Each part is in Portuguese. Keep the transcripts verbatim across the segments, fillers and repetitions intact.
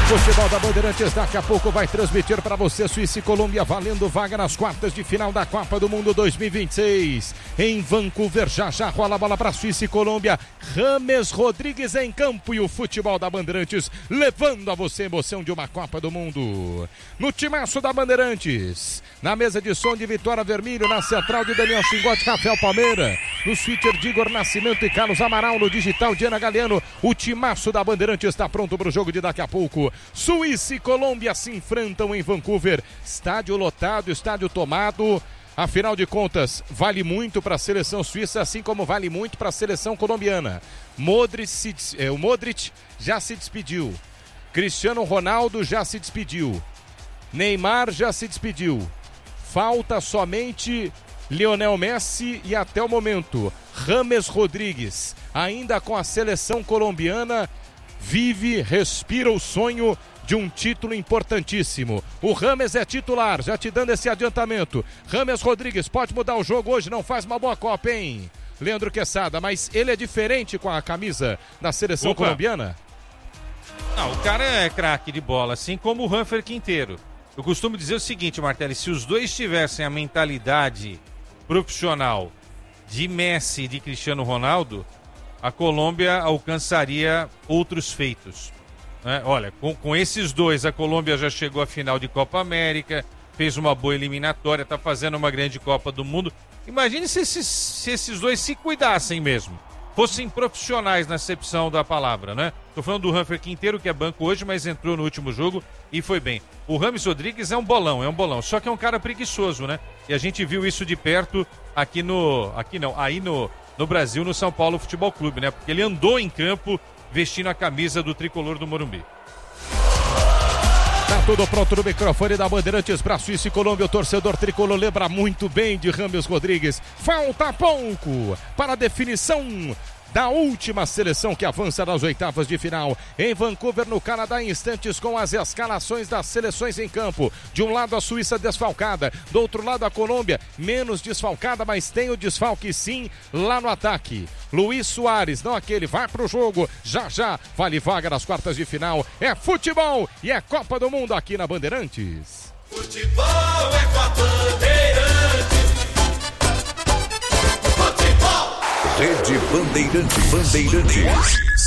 Futebol da Bandeirantes daqui a pouco vai transmitir para você Suíça e Colômbia valendo vaga nas quartas de final da Copa do Mundo dois mil e vinte e seis. Em Vancouver, já já rola a bola para Suíça e Colômbia. Rames Rodrigues em campo e o futebol da Bandeirantes levando a você a emoção de uma Copa do Mundo. No timaço da Bandeirantes, na mesa de som de Vitória Vermelho, na central de Daniel Xingote, Rafael Palmeira, no switcher de Igor Nascimento e Carlos Amaral, no digital de Ana Galeano. O timaço da Bandeirantes está pronto para o jogo de daqui a pouco. Suíça e Colômbia se enfrentam em Vancouver. Estádio lotado, estádio tomado. Afinal de contas, vale muito para a seleção suíça, assim como vale muito para a seleção colombiana. Modric se, eh, o Modric já se despediu. Cristiano Ronaldo já se despediu. Neymar já se despediu. Falta somente Lionel Messi e até o momento Rames Rodrigues, ainda com a seleção colombiana, vive, respira o sonho de um título importantíssimo. O Rames é titular, já te dando esse adiantamento. Rames Rodrigues pode mudar o jogo hoje, não faz uma boa Copa, hein? Leandro Quesada, mas ele é diferente com a camisa da seleção Opa. colombiana? Não, o cara é craque de bola, assim como o Ranfer Quinteiro. Eu costumo dizer o seguinte, Martelli, se os dois tivessem a mentalidade profissional de Messi e de Cristiano Ronaldo, a Colômbia alcançaria outros feitos. Né? Olha, com, com esses dois, a Colômbia já chegou à final de Copa América, fez uma boa eliminatória, está fazendo uma grande Copa do Mundo. Imagine se esses, se esses dois se cuidassem mesmo, fossem profissionais na acepção da palavra, né? Tô falando do Ranfer Quinteiro, que é banco hoje, mas entrou no último jogo e foi bem. O Rames Rodrigues é um bolão, é um bolão, só que é um cara preguiçoso, né? E a gente viu isso de perto aqui no... aqui não, aí no, no Brasil, no São Paulo Futebol Clube, né? Porque ele andou em campo vestindo a camisa do tricolor do Morumbi. Tá tudo pronto no microfone da Bandeirantes para Suíça e Colômbia. O torcedor tricolor lembra muito bem de Rames Rodrigues. Falta pouco para a definição da última seleção que avança nas oitavas de final. Em Vancouver, no Canadá, em instantes com as escalações das seleções em campo. De um lado a Suíça desfalcada, do outro lado a Colômbia menos desfalcada, mas tem o desfalque sim lá no ataque. Luiz Soares, não aquele, vai pro jogo, já já, vale vaga nas quartas de final. É futebol e é Copa do Mundo aqui na Bandeirantes. Futebol é com a Bandeirantes. Futebol. Rede Bandeirantes. Bandeirantes.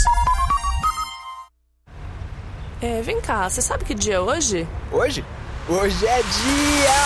É, vem cá, você sabe que dia é hoje? Hoje? Hoje é dia